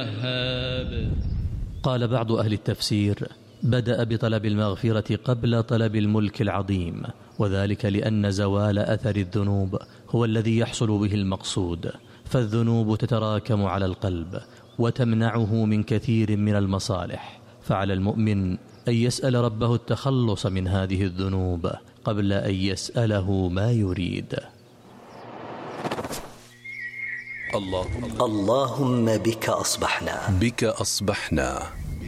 قال بعض أهل التفسير: بدأ بطلب المغفرة قبل طلب الملك العظيم، وذلك لأن زوال أثر الذنوب هو الذي يحصل به المقصود، فالذنوب تتراكم على القلب وتمنعه من كثير من المصالح، فعلى المؤمن أن يسأل ربه التخلص من هذه الذنوب قبل أن يسأله ما يريد. اللهم بك أصبحنا.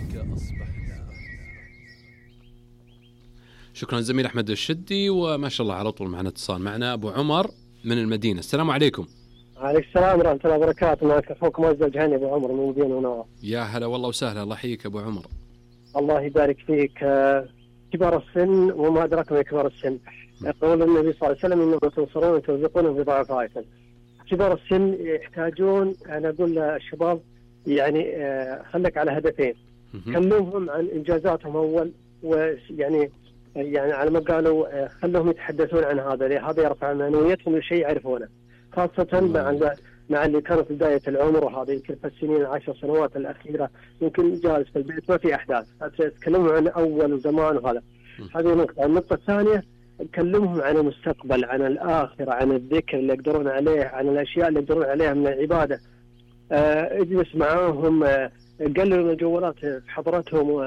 شكرا زميل أحمد الشدي، وما شاء الله على طول معنا اتصال. معنا أبو عمر من المدينة. السلام عليكم. عليك السلام ورحمة الله وبركاته. معك أخوكم موزع الجهني أبو عمر من المدينة ونوار. يا هلا والله وسهلا، الله يحييك أبو عمر. الله يبارك فيك. كبار السن وما أدراك ما كبار السن، يقول النبي صلى الله عليه وسلم إنما تنصرون وترزقون بضعفائكم. كبار السن يحتاجون، أنا أقول للشباب يعني خليك على هدفين، كلمهم عن إنجازاتهم أول، ويعني على ما قالوا خلهم يتحدثون عن هذا يرفع معنويتهم لشيء يعرفونه، خاصة مع اللي كانوا في بداية العمر، وهذا يمكن في السنين 10 سنوات الأخيرة يمكن جالس في البيت ما في أحداث، تكلموا عن أول وزمان وهذا. هذه نقطة. النقطة الثانية نكلمهم عن المستقبل، عن الآخرة، عن الذكر اللي يقدرون عليه، عن الأشياء اللي يقدرون عليها من العبادة. اجلس معاهم، قللوا من الجوالات في حضرتهم،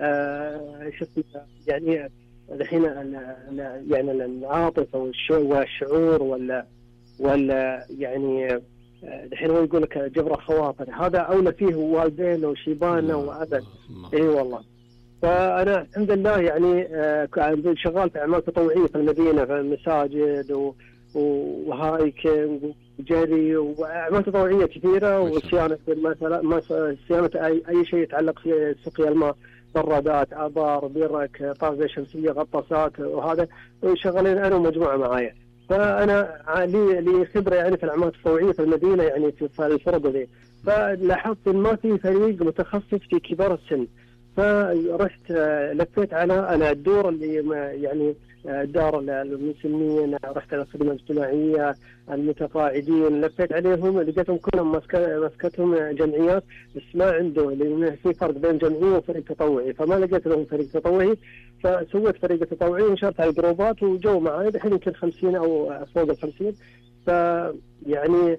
يعني الحين يعني العاطفة والشعور ولا يعني الحين هو يقول لك جبر الخواطر، هذا أولى فيه والدين وشيباننا وأبد. إيه والله. فأنا الحمد لله يعني شغال في أعمال تطوعية في المدينة، في المساجد وهايكنج وجري وأعمال تطوعية كثيرة، وصيانة مثلا صيانة أي شيء يتعلق في سقيا الماء، برادات، آبار، برك، طاقة شمسية، غطاسات، وهذا شغالين أنا ومجموعة معايا. فأنا لي خبرة يعني في الأعمال التطوعية في المدينة، يعني في الفرق ذي. فلاحظت إن ما في فريق متخصص في كبار السن، فرحت لفيت على الدور اللي يعني دار المسنين، رحت على الخدمة الاجتماعية، المتقاعدين، لفيت عليهم لقيتهم كلهم مسكتهم جمعيات، بس ما عنده، لأن في فرق بين جمعية وفريق تطوعي، فما لقيت لهم فريق تطوعي، فسويت فريق تطوعي ونشرت على الجروبات وجو معي الحين يمكن 50 أو فوق 50. فيعني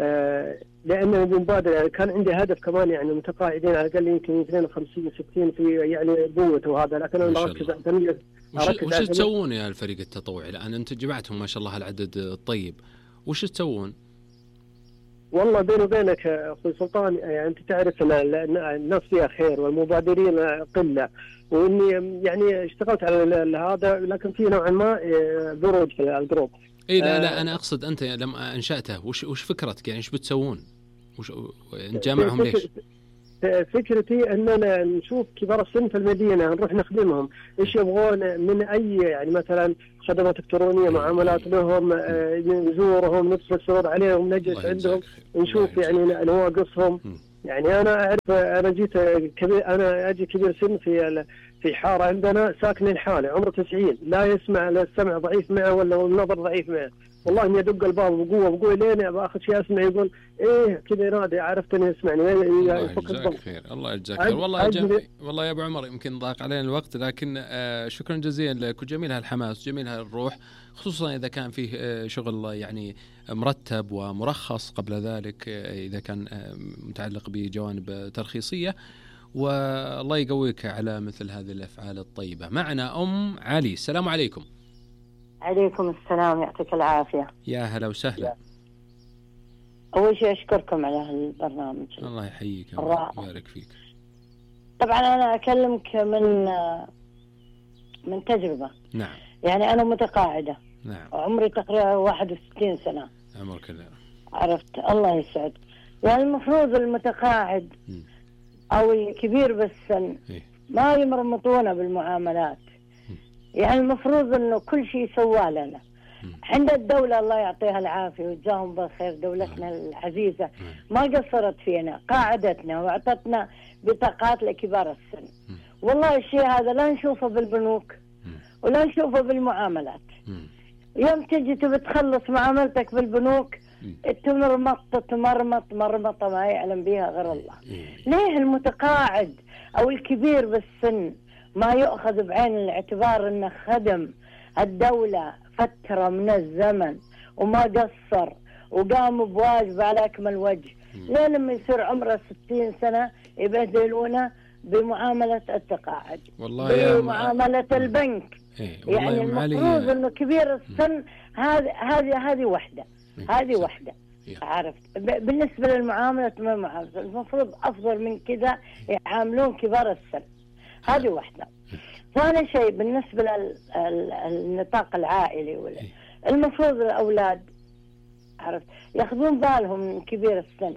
لأن المبادرة يعني كان عندي هدف كمان، يعني متقاعدين على الأقل يمكن 52 60 في يعني قوة وهذا، لكن أنا أركز وش تسوون يا الفريق التطوعي الآن؟ أنت جمعتهم ما شاء الله العدد الطيب، وش تسوون؟ والله بيني وبينك أخوي سلطان، يعني أنت تعرف أن الناس فيها خير والمبادرين قلة، وإني يعني اشتغلت على هذا، لكن في نوعا ما برود في الجروب. إيه لا أنا أقصد أنت لما أنشأته وش فكرتك؟ يعني إيش بتسوون؟ نجمعهم ليش؟ فكرتي أننا نشوف كبار السن في المدينة، نروح نخدمهم إيش يبغون من أي يعني مثلا خدمات إلكترونية، معاملات لهم، نزورهم، نتصل عليهم، نجلس عندهم، نشوف يعني نواقصهم. يعني أنا أعرف، أنا جيت كبير، أنا أجي كبير سن في حارة عندنا ساكن الحالة عمره 90، لا يسمع، لا السمع ضعيف معه ولا النظر ضعيف معه، والله إني أدق الباب بقوة لين باخذ شيء أسمع يقول إيه كذا ينادي، عرفتني يسمعني. الله يجزاك خير، الله يجزاك خير. والله يا أبو عمر يمكن ضاق علينا الوقت، لكن شكرا جزيلا لك، وجميل هالحماس وجميل هالروح، خصوصا إذا كان فيه شغل يعني مرتب ومرخص قبل ذلك، إذا كان متعلق بجوانب ترخيصية، والله يقويك على مثل هذه الأفعال الطيبة. معنا أم علي. السلام عليكم. عليكم السلام، يعطيك العافية. يا هلا وسهلا. أول شيء أشكركم على هالبرنامج. الله يحييك ويبارك فيك. طبعا أنا أكلمك من تجربة. نعم. يعني أنا متقاعدة. نعم. عمري تقريبا 61 سنة. عمرك الله. عرفت، الله يسعد. يعني المفروض المتقاعد أو الكبير بالسن ما يمرمطونه بالمعاملات. يعني المفروض إنه كل شيء سواه لنا. عند الدولة الله يعطيها العافية وجزاهم بالخير، دولتنا العزيزة ما قصرت فينا، قاعدتنا وأعطتنا بطاقات لكبار السن. والله الشيء هذا لا نشوفه بالبنوك ولا نشوفه بالمعاملات. يوم تجي تبي تخلص معاملتك بالبنوك تمرمط مرمطة ما يعلم بها غير الله. ليه المتقاعد أو الكبير بالسن ما يؤخذ بعين الاعتبار أنه خدم الدولة فترة من الزمن وما قصر وقام بواجب على أكمل وجه؟ ليه لما يصير عمره 60 سنة يبهدلونه بمعاملة التقاعد، بمعاملة البنك؟ يعني المفروض أنه كبير السن هذه وحدة، هذه وحدة. عرفت؟ بالنسبة للمعاملة ما معاملة، المفروض أفضل من كذا يعاملون كبار السن. هذه واحدة. ثاني شيء بالنسبة للنطاق العائلي، المفروض الأولاد عرفت ياخذون بالهم من كبير السن.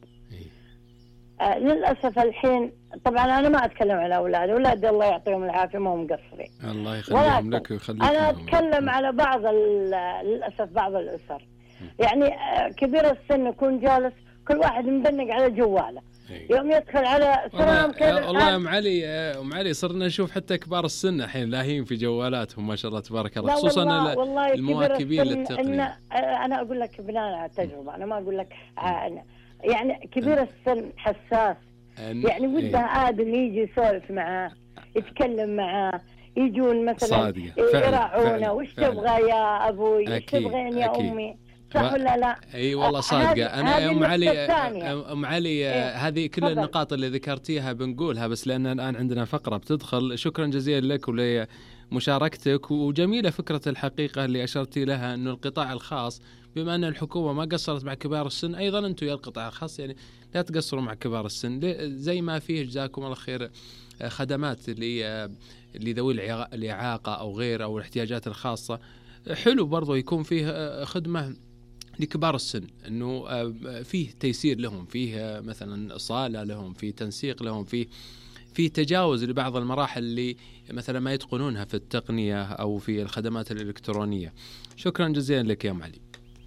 للأسف الحين طبعا أنا ما أتكلم على أولادي الله يعطيهم العافية ما هم مقصرين، الله يخليهم لك ويخليكم. أنا أتكلم على للأسف بعض الأسر، يعني كبير السن يكون جالس كل واحد مبنق على جواله، يوم يدخل على سلام كذا. والله يا أم علي صرنا نشوف حتى كبار السن الحين لاهين في جوالاتهم ما شاء الله تبارك الله، خصوصا المواكبين للتقنية. أنا أقول لك بناء على التجربة، أنا ما أقول لك يعني كبير السن حساس، يعني وده آدم يجي يسولف معاه يتكلم معاه، يجون مثلا يراعونه وش تبغى يا أبوي وش تبغين يا أمي، صح ولا لا؟ اي والله صادقه. انا يا ام علي هذه كل النقاط اللي ذكرتيها بنقولها، بس لان الان عندنا فقره بتدخل. شكرا جزيلا لك ولمشاركتك، وجميله فكره الحقيقه اللي اشرتي لها انه القطاع الخاص بما ان الحكومه ما قصرت مع كبار السن، ايضا انتم يا القطاع الخاص يعني لا تقصروا مع كبار السن، زي ما فيه جزاكم الله خير خدمات لذوي الاعاقه او غير او الاحتياجات الخاصه. حلو برضو يكون فيه خدمه لكبار السن، أنه فيه تيسير لهم، فيه مثلا صالة لهم، فيه تنسيق لهم، فيه تجاوز لبعض المراحل اللي مثلا ما يتقنونها في التقنية أو في الخدمات الإلكترونية. شكرا جزيلا لك يا أم علي.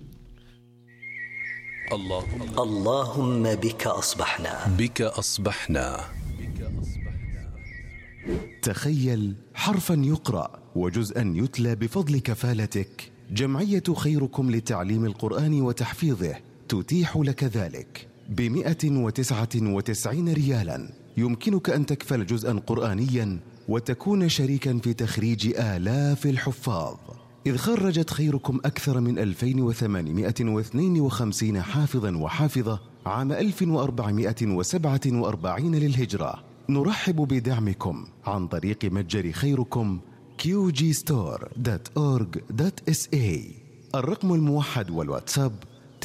اللهم بك أصبحنا. تخيل حرفا يقرأ وجزءا يتلى بفضل كفالتك. جمعية خيركم لتعليم القرآن وتحفيظه تتيح لك ذلك ب199 ريالا. يمكنك أن تكفل جزءا قرآنيا وتكون شريكا في تخريج آلاف الحفاظ، إذ خرجت خيركم أكثر من 2852 حافظا وحافظة عام 1447 للهجرة. نرحب بدعمكم عن طريق متجر خيركم qgstore.org.sa. الرقم الموحد والواتساب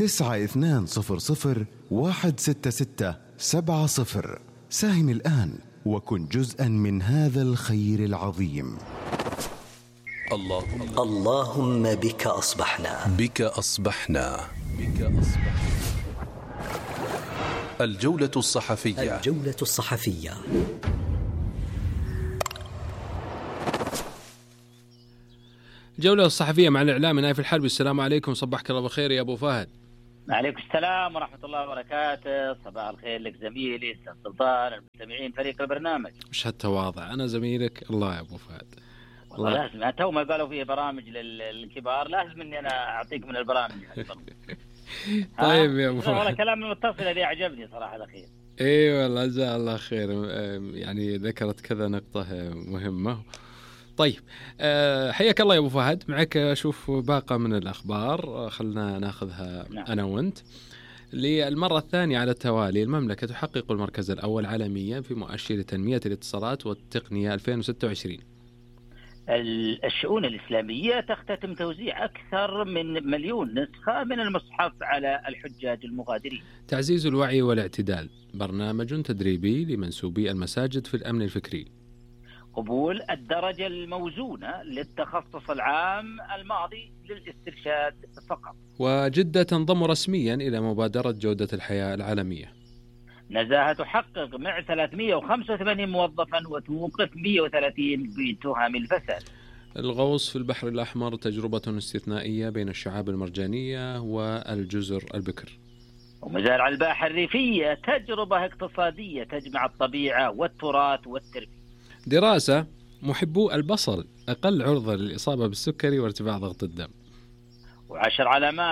9200166770. ساهم الآن وكن جزءا من هذا الخير العظيم. اللهم بك أصبحنا. الجولة الصحفية. الجولة الصحفية مع الإعلامي نايف الحربي. السلام عليكم، صبحك الله بخير يا أبو فهد. وعليكم السلام ورحمة الله وبركاته. صباح الخير لك زميلي أستاذ سلطان، المستمعين، فريق البرنامج. مش هالتواضع، أنا زميلك. الله يا أبو فهد. والله لازم، تو ما قالوا فيه برامج للكبار لازم إني أنا أعطيك من البرامج. طيب يا أبو فهد، والله كلام المتصل الذي أعجبني صراحة الأخير. إيه والله جزاه الله خير، يعني ذكرت كذا نقطة مهمة. طيب حياك الله يا أبو فهد. معك أشوف باقة من الأخبار، خلنا ناخذها. نعم. أنا وأنت. للمرة الثانية على التوالي المملكة تحقق المركز الأول عالميا في مؤشر تنمية الاتصالات والتقنية 2026. الشؤون الإسلامية تختتم توزيع أكثر من 1,000,000 نسخة من المصحف على الحجاج المغادرين. تعزيز الوعي والاعتدال، برنامج تدريبي لمنسوبي المساجد في الأمن الفكري. قبول الدرجة الموزونة للتخصص العام الماضي للاسترشاد فقط. وجدة تنضم رسميا إلى مبادرة جودة الحياة العالمية. نزاهة تحقق مع 385 موظفا وتوقف 130 بتهم الفساد. الغوص في البحر الأحمر تجربة استثنائية بين الشعاب المرجانية والجزر البكر. ومزارع الباحة الريفية تجربة اقتصادية تجمع الطبيعة والتراث والتربية. دراسة محبو البصل أقل عرضة للإصابة بالسكري وارتفاع ضغط الدم. و10 علامات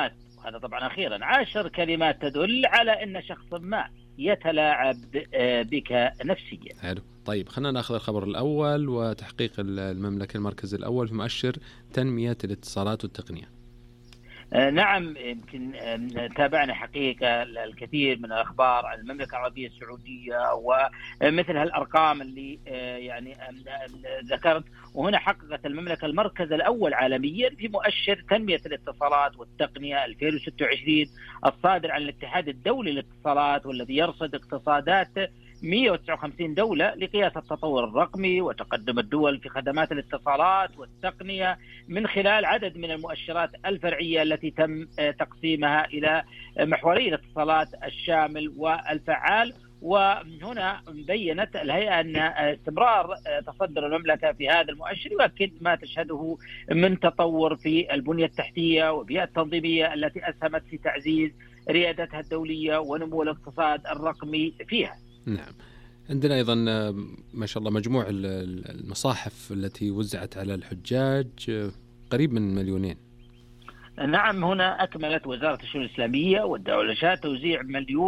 هذا طبعا أخيرا 10 كلمات تدل على أن شخص ما يتلاعب بك نفسيا. حلو. طيب خلينا ناخذ الخبر الأول. وتحقيق المملكة المركز الأول في مؤشر تنمية الاتصالات والتقنية. نعم، يمكن تابعنا حقيقة الكثير من الأخبار عن المملكة العربية السعودية ومثل هالأرقام اللي يعني ذكرت. وهنا حققت المملكة المركز الأول عالميا في مؤشر تنمية الاتصالات والتقنية 2026 الصادر عن الاتحاد الدولي للاتصالات، والذي يرصد اقتصادات 159 دولة لقياس التطور الرقمي وتقدم الدول في خدمات الاتصالات والتقنية من خلال عدد من المؤشرات الفرعية التي تم تقسيمها إلى محوري الاتصالات الشامل والفعال. وهنا بيّنت الهيئة أن استمرار تصدر المملكة في هذا المؤشر يؤكد ما تشهده من تطور في البنية التحتية والبيئة التنظيمية التي أسهمت في تعزيز ريادتها الدولية ونمو الاقتصاد الرقمي فيها. نعم. عندنا أيضا ما شاء الله مجموع المصاحف التي وزعت على الحجاج قريب من 2,000,000. نعم، هنا أكملت وزارة الشؤون الإسلامية والدولشات توزيع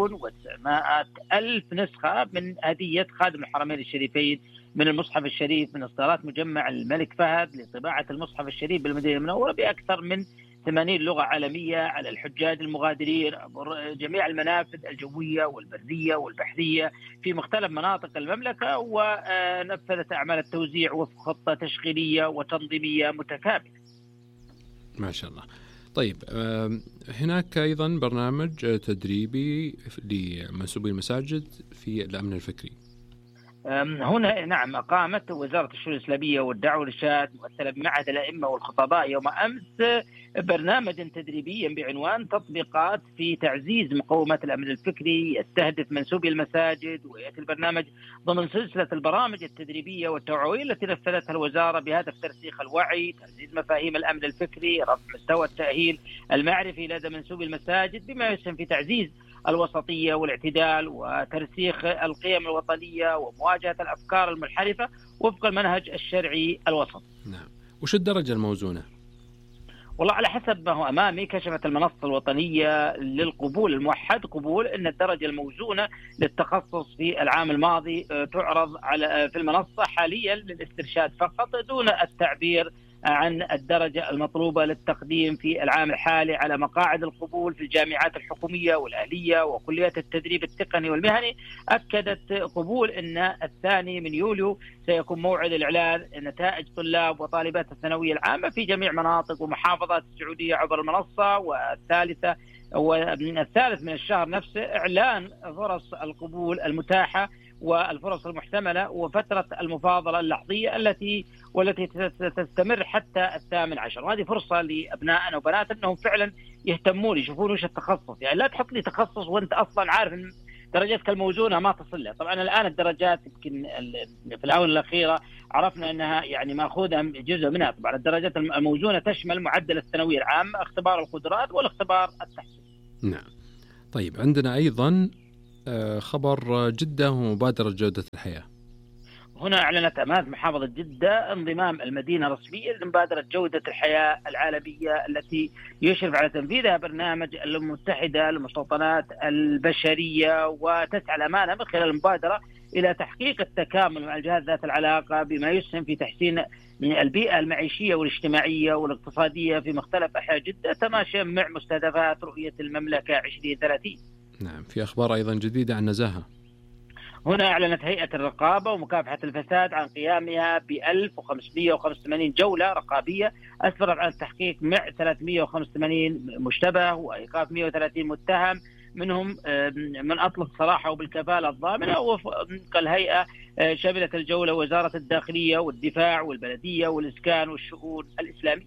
1,900,000 نسخة من هدية خادم الحرمين الشريفين من المصحف الشريف من إصدارات مجمع الملك فهد لطباعة المصحف الشريف بالمدينة المنورة بأكثر من 80 لغة عالمية على الحجاج المغادرين عبر جميع المنافذ الجوية والبرية والبحرية في مختلف مناطق المملكة. ونفذت أعمال التوزيع وفق خطة تشغيلية وتنظيمية متكاملة. ما شاء الله. طيب هناك أيضا برنامج تدريبي لمنسوبي المساجد في الأمن الفكري. هنا نعم، أقامت وزارة الشؤون الإسلامية والدعوة والإرشاد ممثلة بمعهد الأئمة والخطباء يوم أمس برنامجا تدريبيا بعنوان تطبيقات في تعزيز مقومات الأمن الفكري يستهدف منسوبي المساجد. ويأتي البرنامج ضمن سلسلة البرامج التدريبية والتوعوية التي نفذتها الوزارة بهدف ترسيخ الوعي، تعزيز مفاهيم الأمن الفكري، رفع مستوى التأهيل المعرفي لدى منسوبي المساجد بما يسهم في تعزيز الوسطية والاعتدال وترسيخ القيم الوطنية ومواجهة الأفكار المنحرفة وفق المنهج الشرعي الوسط. نعم. وش الدرجة الموزونة؟ والله على حسب ما هو أمامي كشفت المنصة الوطنية للقبول الموحد قبول أن الدرجة الموزونة للتخصص في العام الماضي تعرض في المنصة حاليا للاسترشاد فقط دون التعبير عن الدرجة المطلوبة للتقديم في العام الحالي على مقاعد القبول في الجامعات الحكومية والأهلية وكليات التدريب التقني والمهني. أكدت قبول أن 2 يوليو سيكون موعد الإعلان نتائج طلاب وطالبات الثانوية العامة في جميع مناطق ومحافظات السعودية عبر المنصة. والثالث من الشهر نفسه إعلان فرص القبول المتاحة والفرص المحتملة وفترة المفاضلة اللحظية التي تستمر حتى 18. وهذه فرصة لأبنائنا وبناتنا أنهم فعلا يهتمون يشوفون وش التخصص. يعني لا تحط لي تخصص وأنت أصلا عارف أن درجاتك الموزونة ما تصل له. طبعا الآن الدرجات يمكن في الآونة الأخيرة عرفنا أنها يعني مأخوذة جزء منها. طبعا الدرجات الموزونة تشمل معدل الثانوية العامة، اختبار القدرات، والاختبار التحصيلي. نعم. طيب عندنا أيضا خبر جدة ومبادرة جودة الحياة. هنا أعلنت أمانة محافظة جدة انضمام المدينة رسميا لمبادرة جودة الحياة العالمية التي يشرف على تنفيذها برنامج الأمم المتحدة للمستوطنات البشرية. وتسعى الأمانة من خلال المبادرة إلى تحقيق التكامل مع الجهات ذات العلاقة بما يسهم في تحسين البيئة المعيشية والاجتماعية والاقتصادية في مختلف أحياء جدة تماشيا مع مستهدفات رؤية المملكة 2030. نعم. في أخبار أيضا جديدة عن نزاهة. هنا أعلنت هيئة الرقابة ومكافحة الفساد عن قيامها ب 1585 جولة رقابية أسفرت عن تحقيق مع 385 مشتبه وإيقاف 130 متهم منهم من أطلق صراحة وبالكفالة الضامنة. وفق الهيئة شملت الجولة وزارة الداخلية والدفاع والبلدية والإسكان والشؤون الإسلامية.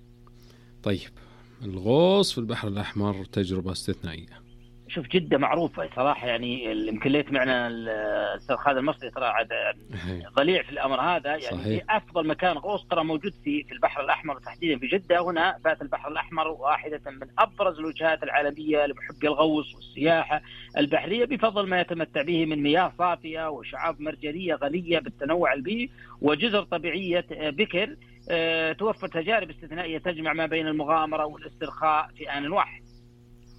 طيب الغوص في البحر الأحمر تجربة استثنائية. شوف جدة معروفة صراحة، يعني يمكن ليت معنا الأستاذ خالد المصري ترى عاد ضليع في الأمر هذا. يعني صحيح. أفضل مكان غوص ترى موجود في البحر الأحمر وتحديدا في جدة. هنا فات البحر الأحمر واحدة من أبرز الوجهات العالمية لمحبي الغوص والسياحة البحرية بفضل ما يتمتع به من مياه صافية وشعاب مرجانية غنية بالتنوع البيئي وجزر طبيعية بكر. توفر تجارب استثنائية تجمع ما بين المغامرة والاسترخاء في آن واحد.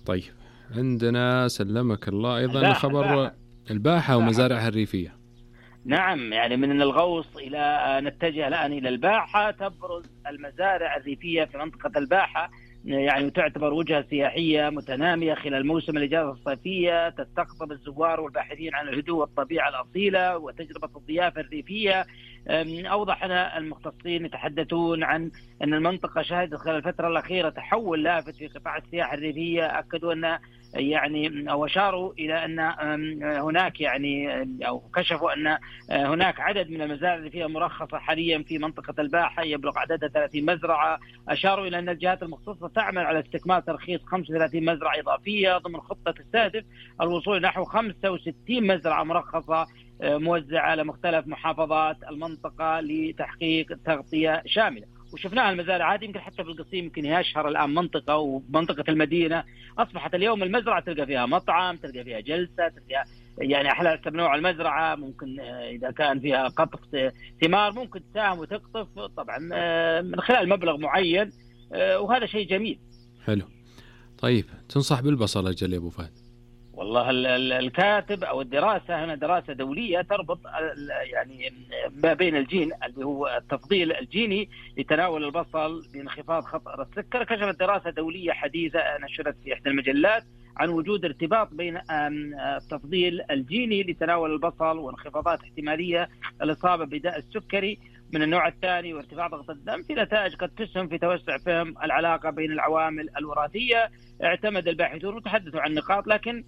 طيب عندنا سلمك الله أيضا خبر الباحة ومزارعها الريفية. نعم، يعني من الغوص إلى نتجه الآن إلى الباحة. تبرز المزارع الريفية في منطقة الباحة، يعني تعتبر وجهة سياحية متنامية خلال موسم الإجازة الصيفية، تستقطب الزوار والباحثين عن الهدوء والطبيعة الأصيلة وتجربة الضيافة الريفية. أوضح لنا المختصين يتحدثون عن أن المنطقة شهدت خلال الفترة الأخيرة تحول لافت في قطاع السياحة الريفية. أكدوا أن يعني أو أشاروا إلى أن هناك يعني أو كشفوا أن هناك عدد من المزارع الريفية مرخصة حاليا في منطقة الباحة يبلغ عددها 30 مزرعة. أشاروا إلى أن الجهات المختصة تعمل على استكمال ترخيص 35 مزرعة إضافية ضمن خطة تستهدف الوصول نحو 65 مزرعة مرخصة موزعة على مختلف محافظات المنطقة لتحقيق تغطية شاملة. وشفناها المزارع هذه يمكن حتى في القصيم يمكن هي أشهر الآن منطقة، ومنطقة المدينة أصبحت اليوم المزرعة تلقى فيها مطعم، تلقى فيها جلسة، تلقى يعني أحلى حسب نوع المزرعة. ممكن إذا كان فيها قطف ثمار ممكن تساهم وتقطف طبعا من خلال مبلغ معين، وهذا شيء جميل. حلو. طيب تنصح بالبصل أجل يا أبو فهد؟ والله الكاتب أو الدراسة هنا دراسة دولية تربط يعني ما بين الجين اللي هو التفضيل الجيني لتناول البصل بانخفاض خطر السكر. كشفت دراسة دولية حديثة نشرت في إحدى المجلات عن وجود ارتباط بين التفضيل الجيني لتناول البصل وانخفاضات احتمالية الإصابة بداء السكري من النوع الثاني وارتفاع ضغط الدم في نتائج قد تسهم في توسع فهم العلاقة بين العوامل الوراثية. اعتمد الباحثون وتحدثوا عن نقاط، لكن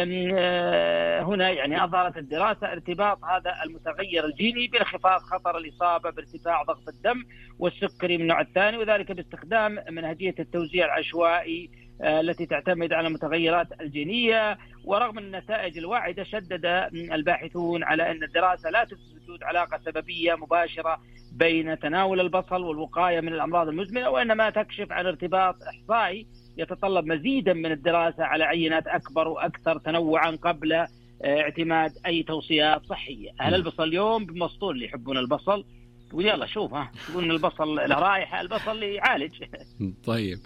هنا يعني أظهرت الدراسة ارتباط هذا المتغير الجيني بانخفاض خطر الإصابة بارتفاع ضغط الدم والسكري من النوع الثاني، وذلك باستخدام منهجية التوزيع العشوائي التي تعتمد على المتغيرات الجينية. ورغم النتائج الواعدة شدد الباحثون على أن الدراسة لا تثبت وجود علاقة سببية مباشرة بين تناول البصل والوقاية من الأمراض المزمنة، وإنما تكشف عن ارتباط إحصائي يتطلب مزيدا من الدراسة على عينات أكبر وأكثر تنوعا قبل اعتماد أي توصيات صحية. أهل البصل اليوم بمسطول اللي يحبون البصل ويلا شوف يقولون البصل له رائحة، البصل يعالج. طيب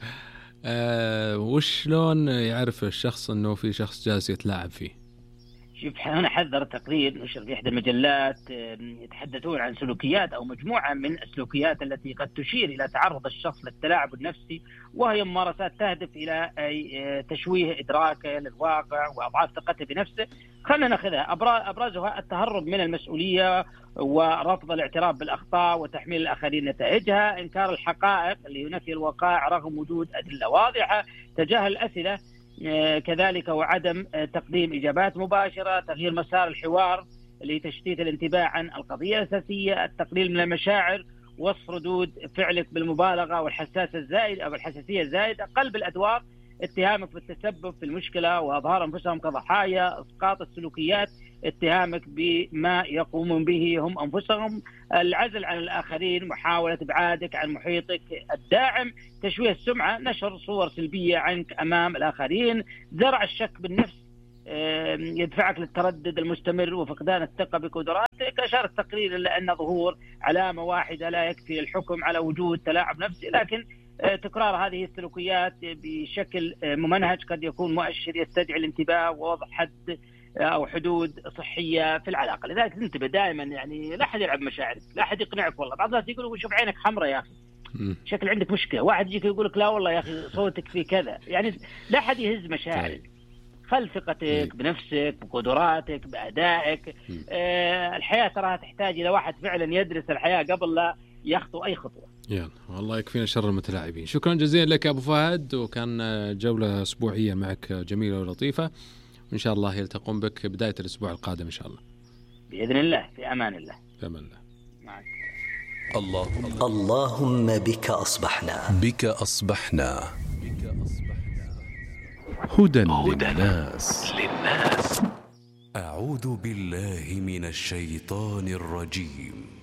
وشلون يعرف الشخص أنه في شخص جالس يتلاعب فيه؟ شوف هنا حذر تقرير نشر في إحدى المجلات يتحدثون عن سلوكيات أو مجموعة من السلوكيات التي قد تشير إلى تعرض الشخص للتلاعب النفسي، وهي ممارسات تهدف إلى تشويه إدراكه للواقع وأضعاف ثقته بنفسه. خلينا نأخذها أبرزها التهرب من المسؤولية ورفض الاعتراف بالأخطاء وتحميل الآخرين نتائجها، إنكار الحقائق اللي ينفي الواقع رغم وجود أدلة واضحة، تجاهل الأسئلة كذلك وعدم تقديم إجابات مباشرة، تغيير مسار الحوار لتشتيت الانتباه عن القضية الأساسية، التقليل من المشاعر، وصف ردود فعلك بالمبالغة والحساسية الزائدة، قلب الأدوار، اتهامك بالتسبب في المشكلة وإظهار أنفسهم كضحايا، إسقاط السلوكيات، اتهامك بما يقومون به هم أنفسهم، العزل عن الآخرين، محاولة إبعادك عن محيطك الداعم، تشويه السمعة، نشر صور سلبية عنك أمام الآخرين، زرع الشك بالنفس يدفعك للتردد المستمر وفقدان الثقة بقدراتك. أشار التقرير إلى أن ظهور علامة واحدة لا يكفي الحكم على وجود تلاعب نفسي، لكن تكرار هذه السلوكيات بشكل ممنهج قد يكون مؤشر يستدعي الانتباه ووضع حد أو حدود صحية في العلاقة. لذلك انتبه دائما، يعني لا أحد يلعب مشاعرك، لا أحد يقنعك. والله بعض الناس يقولوا شوف عينك حمراء يا أخي شكل عندك مشكلة، واحد يجيك يقول لك لا والله يا أخي صوتك في كذا، يعني لا أحد يهز مشاعرك. خل ثقتك بنفسك بقدراتك بأدائك. الحياة تراها تحتاج إلى واحد فعلا يدرس الحياة قبل لا يخطو أي خطوة. يلا والله يكفينا شر المتلاعبين. شكرا جزيلا لك أبو فهد، وكان جولة أسبوعية معك جميلة ولطيفة، وإن شاء الله يلتقون بك بداية الأسبوع القادم إن شاء الله بإذن الله. في أمان الله. في أمان الله. معك. اللهم بك أصبحنا هدى للناس. أعوذ بالله من الشيطان الرجيم.